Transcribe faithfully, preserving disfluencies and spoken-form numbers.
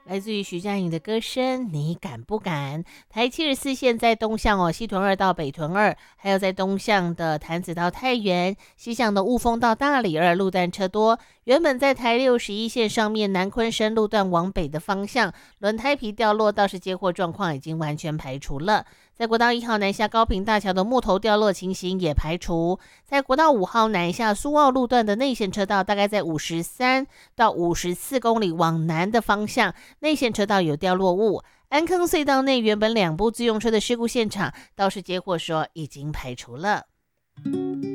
来自于徐佳莹的歌声，你敢不敢？台七十四线在东向哦，西屯二到北屯二，还有在东向的潭子到太原，西向的雾峰到大理二，路段车多。原本在台六十一线上面，南昆山路段往北的方向，轮胎皮掉落，倒是接货状况已经完全排除了。在国道一号南下高屏大桥的木头掉落情形也排除。在国道五号南下苏澳路段的内线车道，大概在五十三到五十四公里往南的方向，内线车道有掉落物。安坑隧道内原本两部自用车的事故现场，倒是接获说已经排除了。